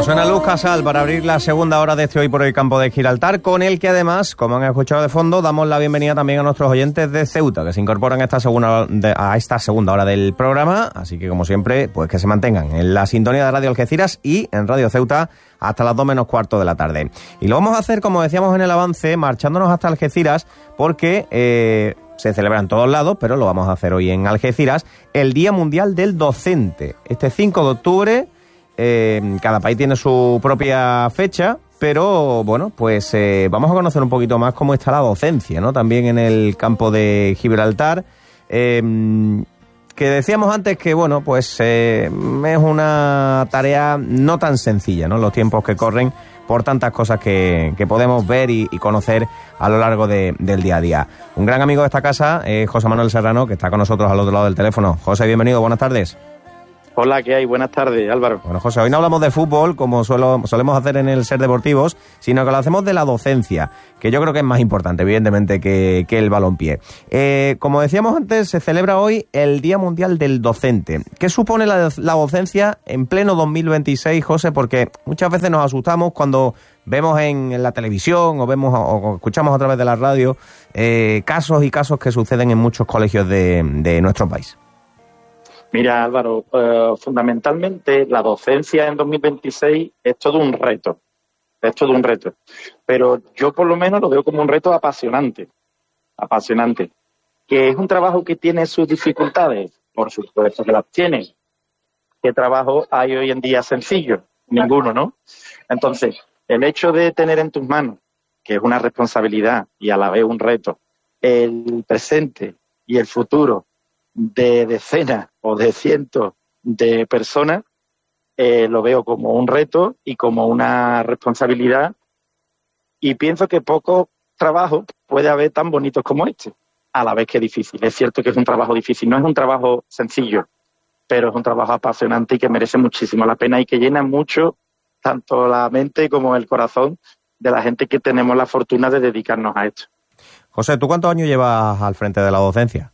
Suena Luz Casal para abrir la segunda hora de este Hoy por el Campo de Gibraltar, con el que además, como han escuchado de fondo, damos la bienvenida también a nuestros oyentes de Ceuta, que se incorporan a esta segunda hora del programa. Así que, como siempre, pues que se mantengan en la sintonía de Radio Algeciras y en Radio Ceuta hasta las 2 menos cuarto de la tarde. Y lo vamos a hacer, como decíamos en el avance, marchándonos hasta Algeciras, porque se celebra en todos lados, pero lo vamos a hacer hoy en Algeciras, el Día Mundial del Docente. Este 5 de octubre... cada país tiene su propia fecha, pero bueno, pues vamos a conocer un poquito más cómo está la docencia, ¿no? También en el campo de Gibraltar, que decíamos antes que, bueno, pues es una tarea no tan sencilla, ¿no? Los tiempos que corren por tantas cosas que podemos ver y conocer a lo largo del día a día. Un gran amigo de esta casa es José Manuel Serrano, que está con nosotros al otro lado del teléfono. José, bienvenido, buenas tardes. Hola, ¿qué hay? Buenas tardes, Álvaro. Bueno, José, hoy no hablamos de fútbol, como solemos hacer en el Ser Deportivos, sino que lo hacemos de la docencia, que yo creo que es más importante, evidentemente, que el balompié. Como decíamos antes, se celebra hoy el Día Mundial del Docente. ¿Qué supone la docencia en pleno 2026, José? Porque muchas veces nos asustamos cuando vemos en la televisión o escuchamos a través de la radio casos y casos que suceden en muchos colegios de nuestro país. Mira, Álvaro, fundamentalmente la docencia en 2026 es todo un reto, pero yo por lo menos lo veo como un reto apasionante, que es un trabajo que tiene sus dificultades, por supuesto que las tiene. ¿Qué trabajo hay hoy en día sencillo? Ninguno, ¿no? Entonces, el hecho de tener en tus manos, que es una responsabilidad y a la vez un reto, el presente y el futuro de decenas o de cientos de personas, lo veo como un reto y como una responsabilidad, y pienso que pocos trabajos puede haber tan bonitos como este, a la vez que difícil. Es cierto que es un trabajo difícil, no es un trabajo sencillo, pero es un trabajo apasionante y que merece muchísimo la pena y que llena mucho tanto la mente como el corazón de la gente que tenemos la fortuna de dedicarnos a esto. José, ¿tú cuántos años llevas al frente de la docencia?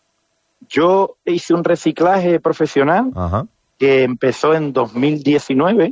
Yo hice un reciclaje profesional. Ajá. Que empezó en 2019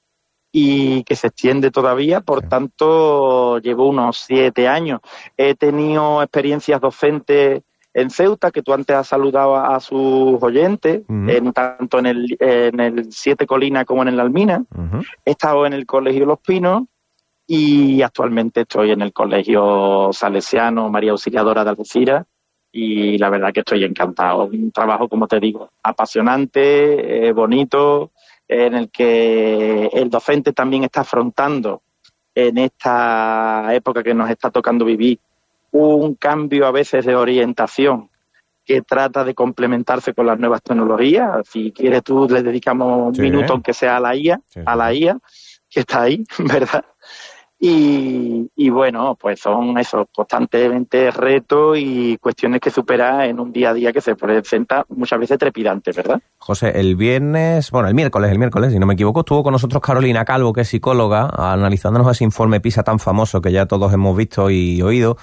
y que se extiende todavía, por tanto llevo unos 7 años. He tenido experiencias docentes en Ceuta, que tú antes has saludado a sus oyentes, tanto en el Siete Colinas como en el Almina. He estado en el Colegio Los Pinos y actualmente estoy en el Colegio Salesiano María Auxiliadora de Algeciras. Y la verdad que estoy encantado. Un trabajo, como te digo, apasionante, bonito, en el que el docente también está afrontando en esta época que nos está tocando vivir un cambio a veces de orientación que trata de complementarse con las nuevas tecnologías. Si quieres tú le dedicamos un minuto, aunque sea a la IA, que está ahí, ¿verdad? Y bueno, pues son esos constantemente retos y cuestiones que superar en un día a día que se presenta muchas veces trepidante, ¿verdad? José, el miércoles, si no me equivoco, estuvo con nosotros Carolina Calvo, que es psicóloga, analizándonos ese informe PISA tan famoso que ya todos hemos visto y oído.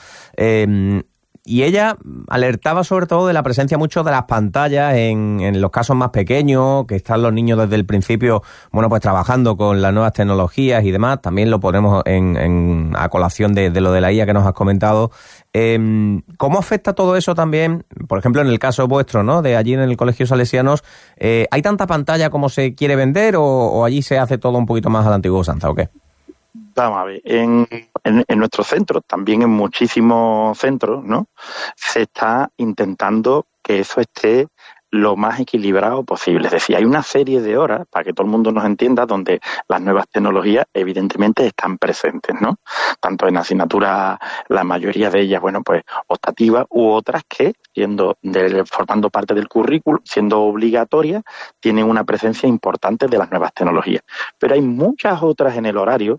Y ella alertaba sobre todo de la presencia mucho de las pantallas en los casos más pequeños, que están los niños desde el principio, bueno, pues trabajando con las nuevas tecnologías y demás. También lo ponemos a colación de lo de la IA que nos has comentado. ¿Cómo afecta todo eso también, por ejemplo, en el caso vuestro, ¿no? De allí en el Colegio Salesianos, ¿hay tanta pantalla como se quiere vender o allí se hace todo un poquito más a la antigua usanza o qué? Vamos a ver, en nuestros centros, también en muchísimos centros, ¿no? Se está intentando que eso esté lo más equilibrado posible. Es decir, hay una serie de horas, para que todo el mundo nos entienda, donde las nuevas tecnologías evidentemente están presentes, ¿no? Tanto en asignaturas, la mayoría de ellas, bueno, pues optativas, u otras que, formando parte del currículo, siendo obligatorias, tienen una presencia importante de las nuevas tecnologías. Pero hay muchas otras en el horario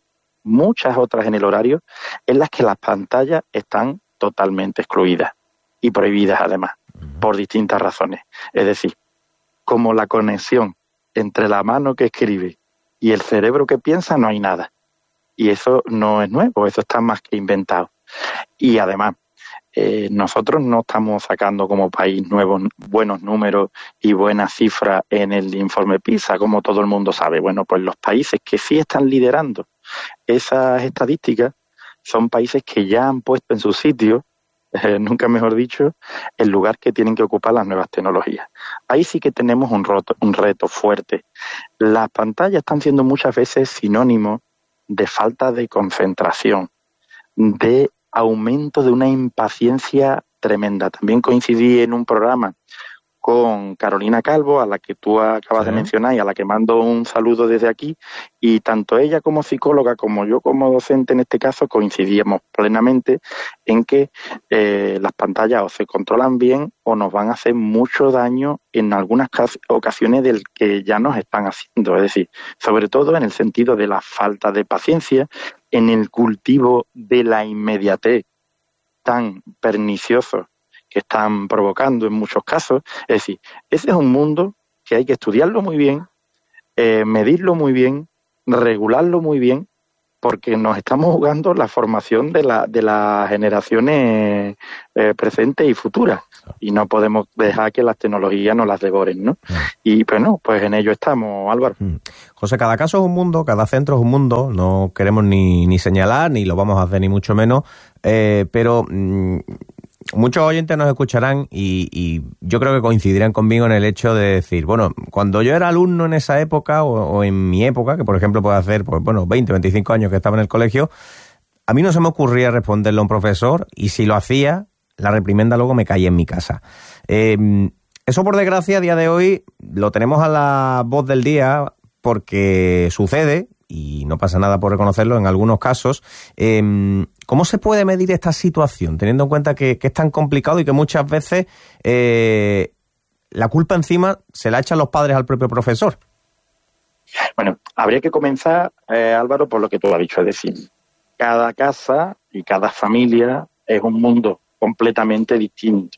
en las que las pantallas están totalmente excluidas y prohibidas además, por distintas razones. Es decir, como la conexión entre la mano que escribe y el cerebro que piensa, no hay nada. Y eso no es nuevo, eso está más que inventado. Y además, nosotros no estamos sacando como país buenos números y buenas cifras en el informe PISA, como todo el mundo sabe. Bueno, pues los países que sí están liderando esas estadísticas son países que ya han puesto en su sitio, nunca mejor dicho, el lugar que tienen que ocupar las nuevas tecnologías. Ahí sí que tenemos un reto fuerte. Las pantallas están siendo muchas veces sinónimo de falta de concentración, de aumento de una impaciencia tremenda. También coincidí en un programa con Carolina Calvo, a la que tú acabas de mencionar y a la que mando un saludo desde aquí, y tanto ella como psicóloga como yo como docente en este caso coincidíamos plenamente en que las pantallas o se controlan bien o nos van a hacer mucho daño en algunas ocasiones del que ya nos están haciendo, es decir, sobre todo en el sentido de la falta de paciencia, en el cultivo de la inmediatez tan pernicioso que están provocando en muchos casos. Es decir, ese es un mundo que hay que estudiarlo muy bien, medirlo muy bien, regularlo muy bien, porque nos estamos jugando la formación de las generaciones presentes y futuras, y no podemos dejar que las tecnologías nos las devoren, ¿no? Y bueno, pues en ello estamos, Álvaro. José, cada caso es un mundo, cada centro es un mundo, no queremos ni señalar, ni lo vamos a hacer ni mucho menos, pero muchos oyentes nos escucharán y yo creo que coincidirán conmigo en el hecho de decir, bueno, cuando yo era alumno en esa época o en mi época, que por ejemplo puede hacer 20, 25 años que estaba en el colegio, a mí no se me ocurría responderle a un profesor y si lo hacía, la reprimenda luego me caía en mi casa. Eso por desgracia a día de hoy lo tenemos a la voz del día porque sucede y no pasa nada por reconocerlo en algunos casos. ¿Cómo se puede medir esta situación, teniendo en cuenta que es tan complicado y que muchas veces la culpa encima se la echan los padres al propio profesor? Bueno, habría que comenzar, Álvaro, por lo que tú has dicho, es decir, cada casa y cada familia es un mundo completamente distinto.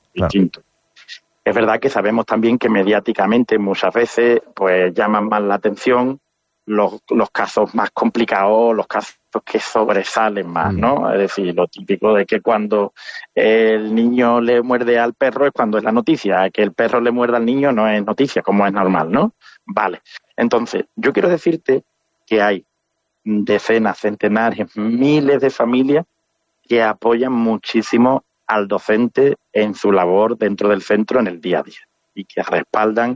Es verdad que sabemos también que mediáticamente muchas veces pues llaman más la atención los casos más complicados, los casos que sobresalen más, ¿no? Es decir, lo típico de que cuando el niño le muerde al perro es cuando es la noticia, que el perro le muerda al niño no es noticia, como es normal, ¿no? Vale. Entonces, yo quiero decirte que hay decenas, centenares, miles de familias que apoyan muchísimo al docente en su labor dentro del centro en el día a día y que respaldan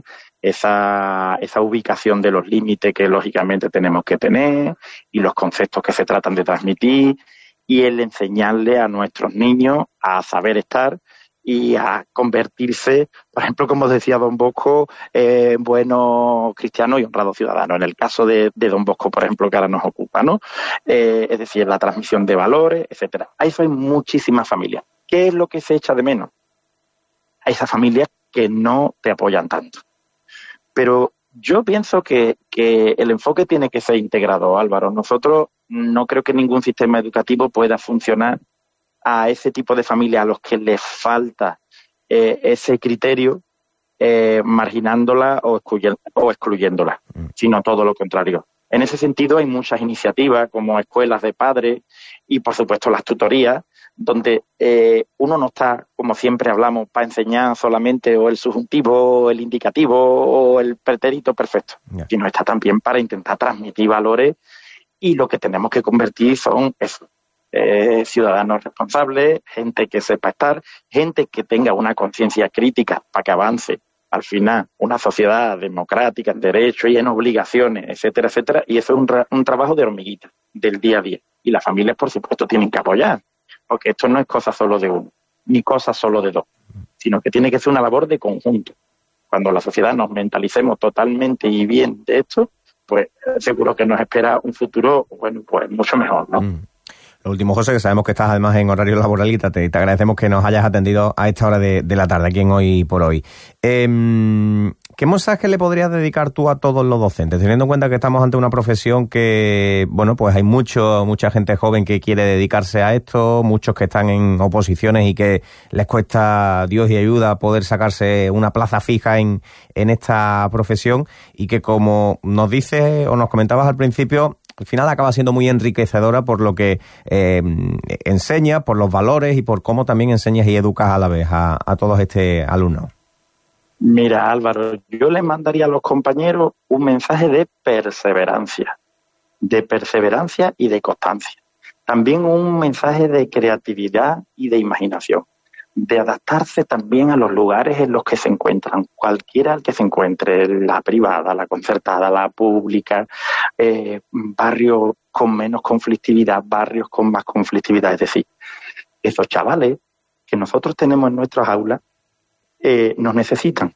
esa ubicación de los límites que lógicamente tenemos que tener y los conceptos que se tratan de transmitir y el enseñarle a nuestros niños a saber estar y a convertirse, por ejemplo, como decía Don Bosco, en buenos cristianos y honrados ciudadanos. En el caso de Don Bosco, por ejemplo, que ahora nos ocupa, ¿no? Es decir, la transmisión de valores, etcétera. Ahí hay muchísimas familias. ¿Qué es lo que se echa de menos? A esas familias que no te apoyan tanto. Pero yo pienso que el enfoque tiene que ser integrado, Álvaro. Nosotros no creo que ningún sistema educativo pueda funcionar a ese tipo de familias a los que les falta ese criterio, marginándola o excluyéndola, sino todo lo contrario. En ese sentido hay muchas iniciativas como escuelas de padres y, por supuesto, las tutorías, donde uno no está, como siempre hablamos, para enseñar solamente o el subjuntivo, o el indicativo o el pretérito perfecto, sino está también para intentar transmitir valores y lo que tenemos que convertir son eso, ciudadanos responsables, gente que sepa estar, gente que tenga una conciencia crítica para que avance al final una sociedad democrática en derechos y en obligaciones, etcétera, etcétera, y eso es un trabajo de hormiguita, del día a día. Y las familias, por supuesto, tienen que apoyar, porque esto no es cosa solo de uno, ni cosa solo de dos, sino que tiene que ser una labor de conjunto. Cuando la sociedad nos mentalicemos totalmente y bien de esto, pues seguro que nos espera un futuro, bueno, pues mucho mejor, ¿no? Lo último, José, que sabemos que estás además en horario laboral y te agradecemos que nos hayas atendido a esta hora de la tarde, aquí en Hoy por Hoy. ¿Qué mensaje le podrías dedicar tú a todos los docentes, teniendo en cuenta que estamos ante una profesión que, bueno, pues hay mucha gente joven que quiere dedicarse a esto, muchos que están en oposiciones y que les cuesta Dios y ayuda poder sacarse una plaza fija en esta profesión y que, como nos dices o nos comentabas al principio, al final acaba siendo muy enriquecedora por lo que enseñas, por los valores y por cómo también enseñas y educas a la vez a todos alumnos. Mira, Álvaro, yo les mandaría a los compañeros un mensaje de perseverancia y de constancia. También un mensaje de creatividad y de imaginación, de adaptarse también a los lugares en los que se encuentran, cualquiera al que se encuentre, la privada, la concertada, la pública, barrios con menos conflictividad, barrios con más conflictividad. Es decir, esos chavales que nosotros tenemos en nuestras aulas nos necesitan.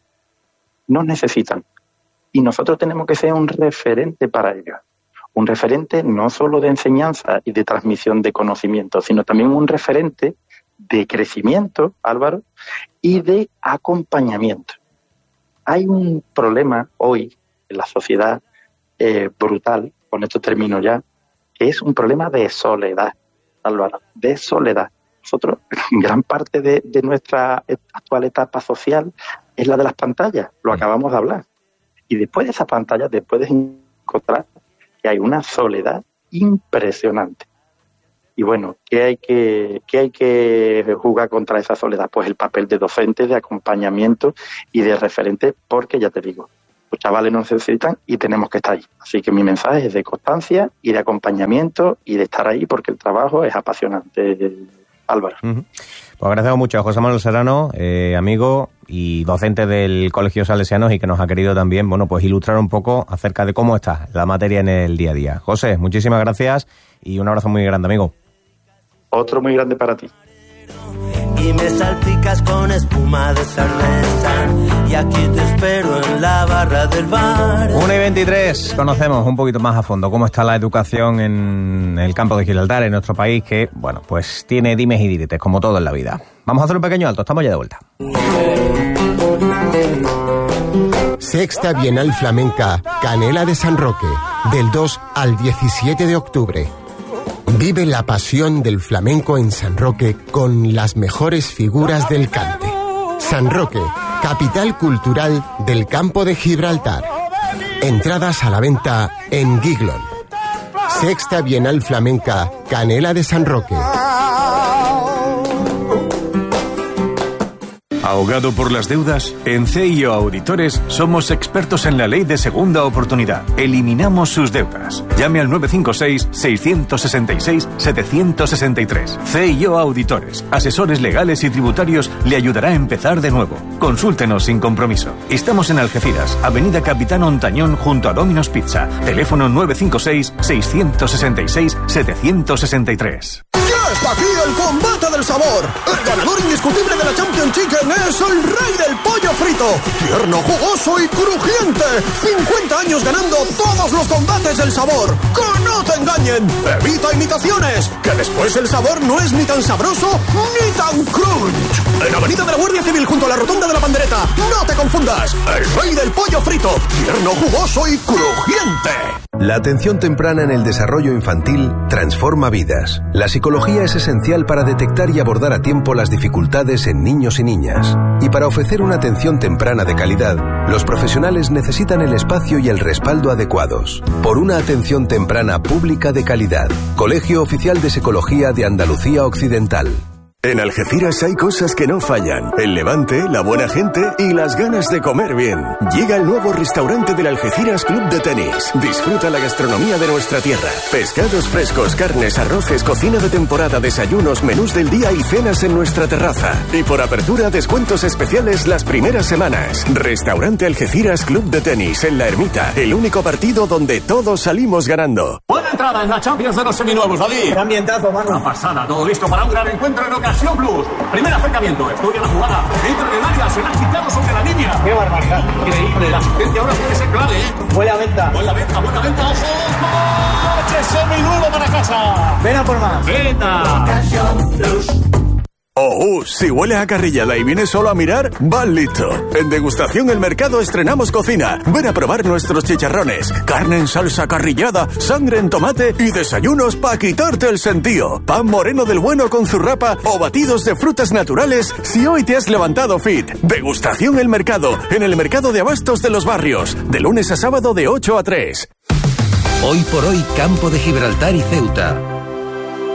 Y nosotros tenemos que ser un referente para ellos. Un referente no solo de enseñanza y de transmisión de conocimiento, sino también un referente de crecimiento, Álvaro, y de acompañamiento. Hay un problema hoy en la sociedad brutal, con esto termino ya, que es un problema de soledad, Álvaro, de soledad. Nosotros, gran parte de nuestra actual etapa social es la de las pantallas, lo acabamos de hablar. Y después de esas pantallas, te puedes encontrar que hay una soledad impresionante. Y bueno, ¿qué hay que jugar contra esa soledad? Pues el papel de docente, de acompañamiento y de referente, porque ya te digo, los chavales nos necesitan y tenemos que estar ahí. Así que mi mensaje es de constancia y de acompañamiento y de estar ahí porque el trabajo es apasionante, Álvaro. Uh-huh. Pues agradecemos mucho a José Manuel Serrano, amigo y docente del Colegio Salesianos, y que nos ha querido también, bueno, pues ilustrar un poco acerca de cómo está la materia en el día a día. José, muchísimas gracias y un abrazo muy grande, amigo. Otro muy grande para ti. Y me salpicas con espuma de cerveza y aquí te espero en la barra del bar. 1:23, conocemos un poquito más a fondo cómo está la educación en el campo de Gibraltar, en nuestro país, que, bueno, pues tiene dimes y diretes, como todo en la vida. Vamos a hacer un pequeño alto, estamos ya de vuelta. Sexta Bienal Flamenca, Canela de San Roque, del 2 al 17 de octubre. Vive la pasión del flamenco en San Roque con las mejores figuras del cante. San Roque, capital cultural del campo de Gibraltar. Entradas a la venta en Giglon. Sexta Bienal Flamenca, Canela de San Roque. ¿Ahogado por las deudas? En CIO Auditores somos expertos en la ley de segunda oportunidad. Eliminamos sus deudas. Llame al 956-666-763. CIO Auditores, asesores legales y tributarios, le ayudará a empezar de nuevo. Consúltenos sin compromiso. Estamos en Algeciras, Avenida Capitán Ontañón, junto a Domino's Pizza. Teléfono 956-666-763. Está aquí el combate del sabor. El ganador indiscutible de la Champions Chicken es el rey del pollo frito. Tierno, jugoso y crujiente. 50 años ganando todos los combates del sabor. ¡Que no te engañen! Evita imitaciones, que después el sabor no es ni tan sabroso ni tan crunch. En Avenida de la Guardia Civil, junto a la Rotonda de la Pandereta. No te confundas. El rey del pollo frito. Tierno, jugoso y crujiente. La atención temprana en el desarrollo infantil transforma vidas. La psicología es esencial para detectar y abordar a tiempo las dificultades en niños y niñas. Y para ofrecer una atención temprana de calidad, los profesionales necesitan el espacio y el respaldo adecuados. Por una atención temprana pública de calidad. Colegio Oficial de Psicología de Andalucía Occidental. En Algeciras hay cosas que no fallan. El levante, la buena gente y las ganas de comer bien. Llega el nuevo restaurante del Algeciras Club de Tenis. Disfruta la gastronomía de nuestra tierra. Pescados frescos, carnes, arroces, cocina de temporada, desayunos, menús del día y cenas en nuestra terraza. Y por apertura, descuentos especiales las primeras semanas. Restaurante Algeciras Club de Tenis en La Ermita. El único partido donde todos salimos ganando. Buena entrada en la Champions de los seminuevos, David. Qué ambientazo, mano. Una pasada, todo listo para un gran encuentro en Ocasión Plus. Primer acercamiento, estudia la jugada. Entra en el área, se la ha quitado sobre la línea. Qué barbaridad. Increíble, la asistencia ahora puede ser clave, ¿eh? Buena venta. Buena venta, ojo. ¡Coche seminuevo para casa! Ven a por más. ¡Venta! Ocasión Plus. Si huele a carrillada y vienes solo a mirar, vas listo. En Degustación El Mercado estrenamos cocina. Ven a probar nuestros chicharrones, carne en salsa carrillada, sangre en tomate y desayunos para quitarte el sentido. Pan moreno del bueno con zurrapa o batidos de frutas naturales si hoy te has levantado fit. Degustación El Mercado, en el Mercado de Abastos de los Barrios, de lunes a sábado de 8 a 3. Hoy por hoy, Campo de Gibraltar y Ceuta.